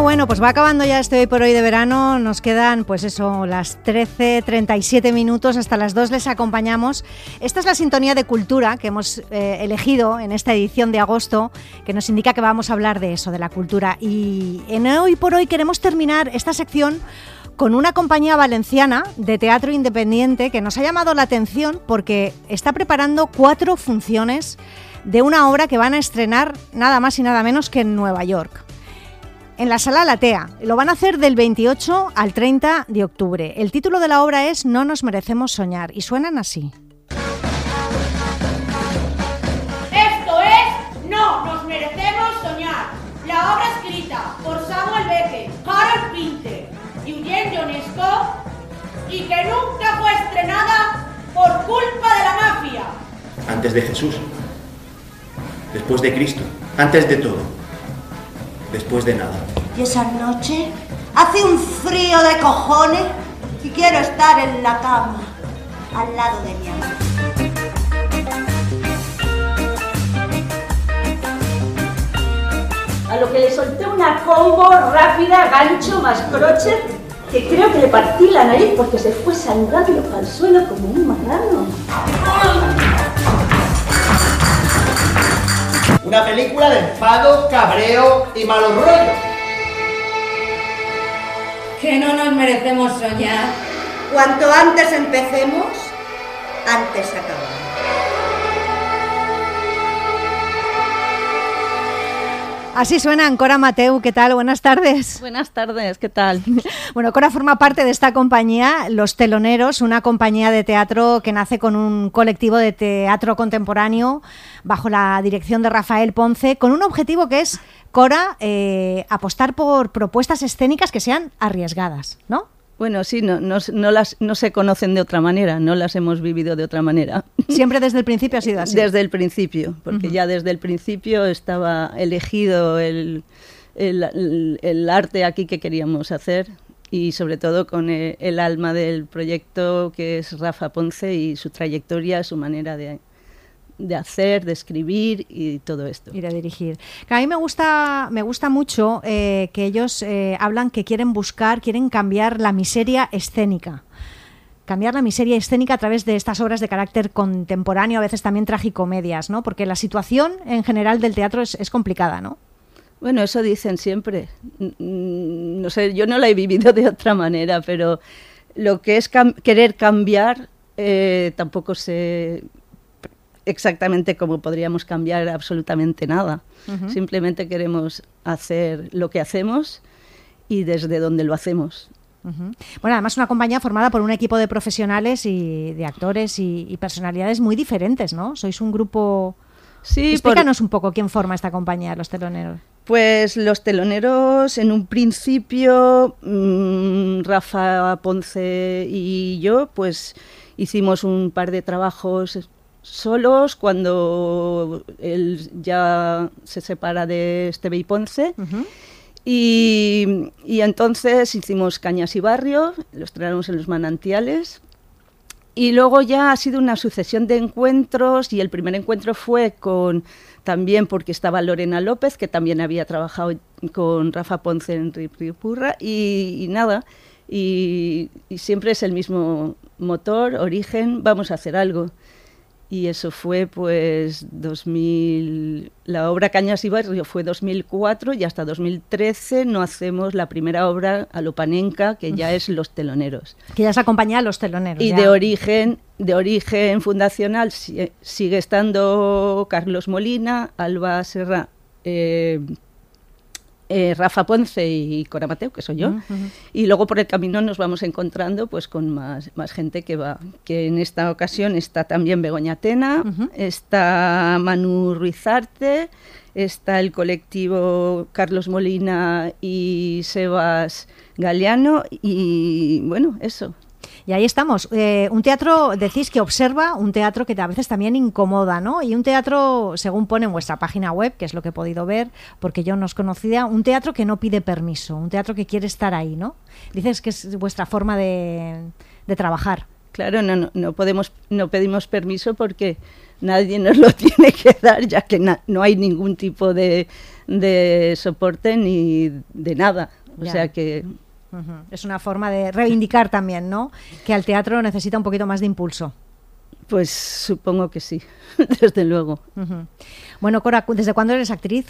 Bueno, pues va acabando ya este Hoy por Hoy de verano. Nos quedan, pues eso, las 13:37 minutos. Hasta las 2 les acompañamos. Esta es la sintonía de cultura que hemos elegido en esta edición de agosto, que nos indica que vamos a hablar de eso, de la cultura. Y en Hoy por Hoy queremos terminar esta sección con una compañía valenciana de teatro independiente que nos ha llamado la atención porque está preparando 4 funciones de una obra que van a estrenar nada más y nada menos que en Nueva York, en la Sala Latea. Lo van a hacer del 28 al 30 de octubre. El título de la obra es No nos merecemos soñar y suenan así. Esto es No nos merecemos soñar, la obra escrita por Samuel Beckett, Harold Pinter y Eugene Ionesco, y que nunca fue estrenada por culpa de la mafia. Antes de Jesús, después de Cristo, antes de todo, después de nada. Y esa noche hace un frío de cojones y quiero estar en la cama, al lado de mi amor. A lo que le solté una combo rápida, gancho más crochet, que creo que le partí la nariz porque se fue sangrando al suelo como un marrano. Una película de enfado, cabreo y malos rollos. Que no nos merecemos soñar. Cuanto antes empecemos, antes acabamos. Así suenan. Cora Mateu, ¿qué tal? Buenas tardes. Buenas tardes, ¿qué tal? Bueno, Cora forma parte de esta compañía, Los Teloneros, una compañía de teatro que nace con un colectivo de teatro contemporáneo bajo la dirección de Rafael Ponce, con un objetivo que es, Cora, apostar por propuestas escénicas que sean arriesgadas, ¿no? Bueno, sí, no se conocen de otra manera, no las hemos vivido de otra manera. ¿Siempre desde el principio ha sido así? Desde el principio, porque ya desde el principio estaba elegido el arte aquí que queríamos hacer, y sobre todo con el alma del proyecto, que es Rafa Ponce, y su trayectoria, su manera de hacer, de escribir y todo esto. Y de dirigir. Que a mí me gusta mucho que ellos hablan que quieren cambiar la miseria escénica. Cambiar la miseria escénica a través de estas obras de carácter contemporáneo, a veces también tragicomedias, ¿no? Porque la situación en general del teatro es complicada, ¿no? Bueno, eso dicen siempre. No sé, yo no la he vivido de otra manera, pero lo que es querer cambiar, tampoco sé exactamente cómo podríamos cambiar absolutamente nada. Uh-huh. Simplemente queremos hacer lo que hacemos y desde donde lo hacemos. Uh-huh. Bueno, además una compañía formada por un equipo de profesionales y de actores y personalidades muy diferentes, ¿no? Sois un grupo... Sí, explícanos un poco quién forma esta compañía, Los Teloneros. Pues Los Teloneros, en un principio, Rafa Ponce y yo, pues hicimos un par de trabajos solos cuando él ya se separa de Esteve y Ponce. Uh-huh. Y entonces hicimos Cañas y Barrio, lo estrenamos en Los Manantiales, y luego ya ha sido una sucesión de encuentros, y el primer encuentro fue también porque estaba Lorena López, que también había trabajado con Rafa Ponce en Ripurra, y nada, y siempre es el mismo motor, origen, vamos a hacer algo. Y eso fue, pues, la obra Cañas y Barrio fue 2004, y hasta 2013 no hacemos la primera obra a lo panenca, que ya es Los Teloneros. Que ya se acompaña a Los Teloneros. Y ya. de origen fundacional sigue estando Carlos Molina, Alba Serra, Rafa Ponce y Cora Mateu, que soy yo. Uh-huh. Y luego por el camino nos vamos encontrando pues con más gente que va, que en esta ocasión está también Begoña Tena, uh-huh. Está Manu Ruizarte, está el colectivo Carlos Molina y Sebas Galeano, y bueno, eso. Y ahí estamos. Un teatro, decís que observa, un teatro que a veces también incomoda, ¿no? Y un teatro, según pone en vuestra página web, que es lo que he podido ver, porque yo no os conocía, un teatro que no pide permiso, un teatro que quiere estar ahí, ¿no? Dices que es vuestra forma de trabajar. Claro, no pedimos permiso porque nadie nos lo tiene que dar, ya que no hay ningún tipo de soporte ni de nada. O sea que... Es una forma de reivindicar también, ¿no? Que al teatro necesita un poquito más de impulso. Pues supongo que sí, desde luego. Bueno, Cora, ¿desde cuándo eres actriz?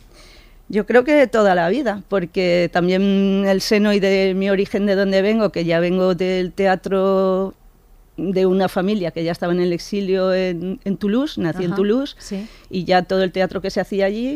Yo creo que toda la vida, porque también el seno y de mi origen, de donde vengo, que ya vengo del teatro de una familia que ya estaba en el exilio en Toulouse, nací en Toulouse, y ya todo el teatro que se hacía allí,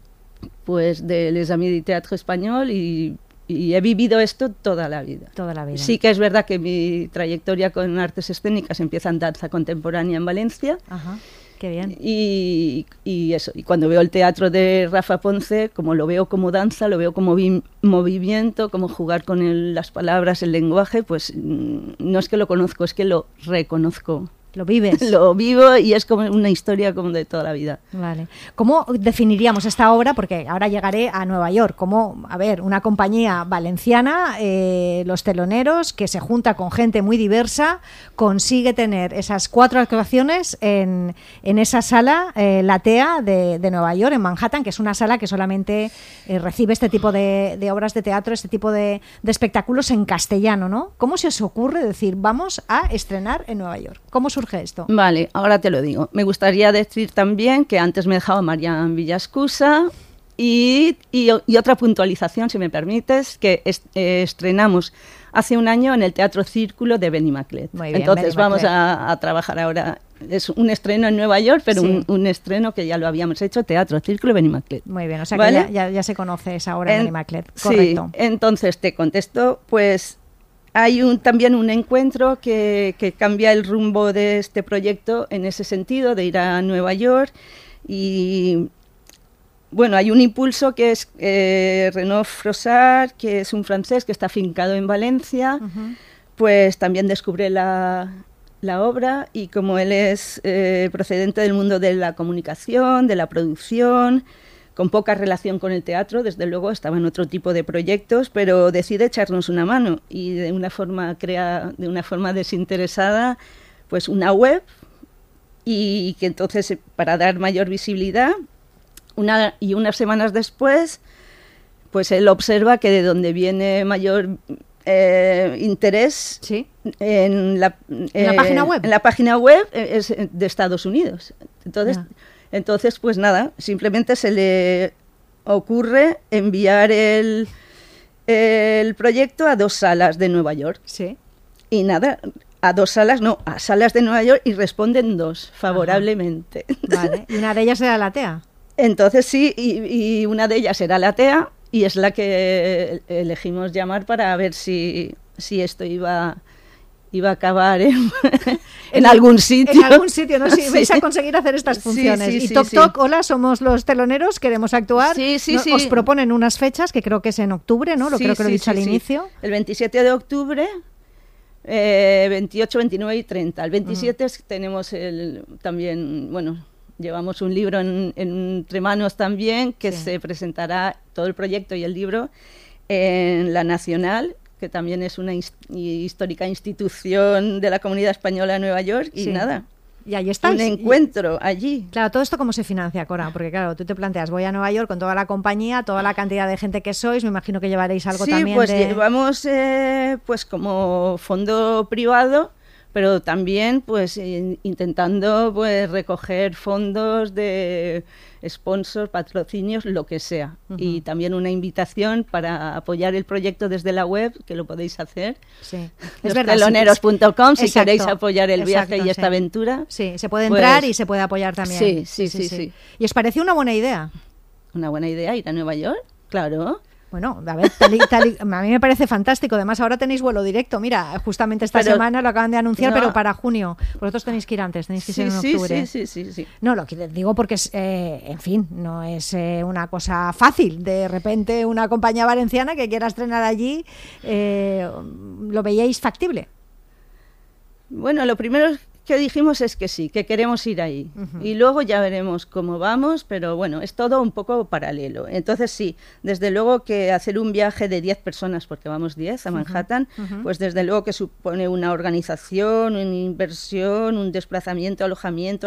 pues de Les Amis du Théâtre Español, y he vivido esto toda la vida. Toda la vida. Sí que es verdad que mi trayectoria con artes escénicas empieza en danza contemporánea en Valencia. Ajá, qué bien. Y eso, y cuando veo el teatro de Rafa Ponce, como lo veo como danza, lo veo como movimiento, como jugar con las palabras, el lenguaje, pues no es que lo conozco, es que lo reconozco. Lo vives. Lo vivo y es como una historia como de toda la vida. Vale. ¿Cómo definiríamos esta obra? Porque ahora llegaré a Nueva York. Como, a ver, una compañía valenciana, Los Teloneros, que se junta con gente muy diversa, consigue tener esas 4 actuaciones en esa sala, la TEA de Nueva York, en Manhattan, que es una sala que solamente recibe este tipo de obras de teatro, este tipo de espectáculos en castellano, ¿no? ¿Cómo se os ocurre decir, vamos a estrenar en Nueva York? ¿Cómo surge esto? Vale, ahora te lo digo. Me gustaría decir también que antes me dejaba Marian Villascusa y otra puntualización, si me permites, que estrenamos hace un año en el Teatro Círculo de Benny Maclet. Entonces vamos a trabajar ahora. Es un estreno en Nueva York, pero un estreno que ya lo habíamos hecho, Teatro Círculo Benny Maclet. Muy bien, o sea, ¿vale? Que ya se conoce esa obra de Benny Maclet. Correcto. Sí, entonces te contesto, pues... Hay también un encuentro que cambia el rumbo de este proyecto en ese sentido, de ir a Nueva York. Y bueno, hay un impulso que es Renaud Frossard, que es un francés que está afincado en Valencia, pues también descubre la obra, y como él es procedente del mundo de la comunicación, de la producción, con poca relación con el teatro, desde luego estaba en otro tipo de proyectos, pero decide echarnos una mano y de una forma desinteresada, pues una web, y que entonces, para dar mayor visibilidad, unas semanas después, pues él observa que de donde viene mayor interés en la página web. En la página web es de Estados Unidos. Entonces, pues nada, simplemente se le ocurre enviar el proyecto a 2 salas de Nueva York. Sí. Y nada, a salas de Nueva York, y responden 2 favorablemente. Vale, y una de ellas era la TEA. Entonces sí, y una de ellas era la TEA, y es la que elegimos llamar para ver si esto iba a acabar en algún sitio. En algún sitio, ¿no? Sí, vais a conseguir hacer estas funciones. Sí, y Toc Toc, hola, somos Los Teloneros, queremos actuar. Sí. Os proponen unas fechas, que creo que es en octubre, ¿no? Creo que lo he dicho al inicio. El 27 de octubre, 28, 29 y 30. El 27 tenemos también, bueno, llevamos un libro entre manos también, que se presentará todo el proyecto y el libro en la Nacional, que también es una histórica institución de la comunidad española en Nueva York, y nada. Y ahí estáis. Un encuentro allí. Claro, ¿todo esto cómo se financia, Cora? Porque claro, tú te planteas, voy a Nueva York con toda la compañía, toda la cantidad de gente que sois, me imagino que llevaréis algo también. Sí, pues llevamos pues como fondo privado, pero también pues intentando pues recoger fondos de sponsors, patrocinios, lo que sea. Y también una invitación para apoyar el proyecto desde la web, que lo podéis hacer. Sí. Es verdad. Losteloneros.com, si queréis apoyar el viaje y esta aventura. Sí, se puede entrar y se puede apoyar también. Sí. ¿Y os pareció una buena idea? ¿Una buena idea ir a Nueva York? Claro. Bueno, a ver, a mí me parece fantástico. Además, ahora tenéis vuelo directo. Mira, justamente esta semana lo acaban de anunciar, pero para junio. Vosotros tenéis que ir antes, tenéis que ir en octubre. Sí. No, lo que digo porque, en fin, no es una cosa fácil. De repente, una compañía valenciana que quiera estrenar allí, ¿lo veíais factible? Bueno, lo primero que dijimos es que sí, que queremos ir ahí. Y luego ya veremos cómo vamos, pero bueno, es todo un poco paralelo. Entonces sí, desde luego que hacer un viaje de 10 personas, porque vamos 10 a Manhattan, pues desde luego que supone una organización, una inversión, un desplazamiento, alojamiento,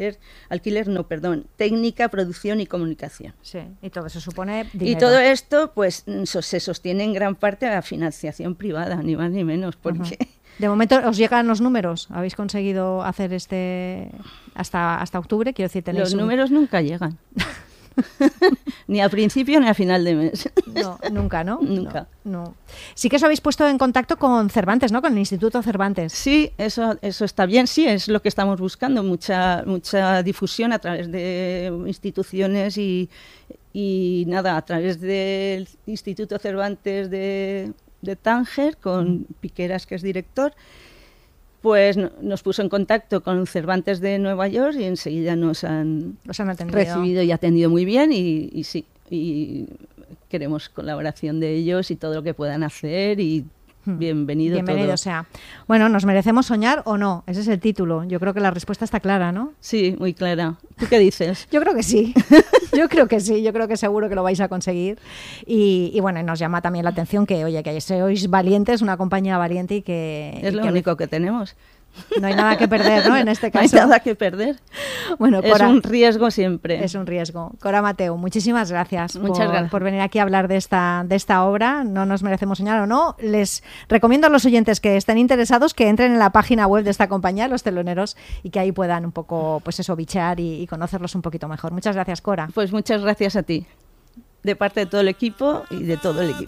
técnica, producción y comunicación. Sí, y todo eso supone dinero. Y todo esto pues se sostiene en gran parte a la financiación privada, ni más ni menos, porque... De momento os llegan los números. ¿Habéis conseguido hacer hasta octubre? Quiero decir, tenéis los números nunca llegan. Ni al principio ni al final de mes. No, nunca, ¿no? Nunca. No. Sí que os habéis puesto en contacto con Cervantes, ¿no? Con el Instituto Cervantes. Sí, eso está bien. Sí, es lo que estamos buscando. Mucha difusión a través de instituciones y nada, a través del Instituto Cervantes de Tánger, con Piqueras, que es director, pues nos puso en contacto con Cervantes de Nueva York y enseguida nos han recibido y atendido muy bien y sí, y queremos colaboración de ellos y todo lo que puedan hacer y bienvenido todo. Sea. Bueno, ¿nos merecemos soñar o no? Ese es el título. Yo creo que la respuesta está clara, ¿no? Sí, muy clara. ¿Tú qué dices? Yo creo que sí. Yo creo que sí. Yo creo que seguro que lo vais a conseguir. Y bueno, nos llama también la atención que, oye, que sois valientes, una compañía valiente y que... Es lo único que tenemos. No hay nada que perder, ¿no? En este caso. No hay nada que perder. Bueno, Cora, es un riesgo siempre. Es un riesgo. Cora Mateu, muchísimas gracias, gracias por venir aquí a hablar de esta obra. No nos merecemos soñar o no. Les recomiendo a los oyentes que estén interesados que entren en la página web de esta compañía, Los Teloneros, y que ahí puedan un poco, pues eso, bichear y conocerlos un poquito mejor. Muchas gracias, Cora. Pues muchas gracias a ti, de parte de todo el equipo y de todo el equipo.